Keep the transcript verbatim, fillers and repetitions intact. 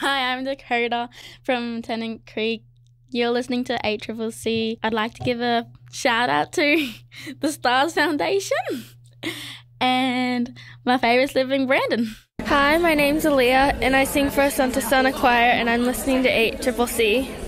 Hi, I'm Dakota from Tennant Creek. You're listening to eight C C C. I'd like to give a shout out to the Stars Foundation and my favourite's living Brandon. Hi, my name's Aaliyah and I sing for Santa Sana Choir and I'm listening to eight C C C.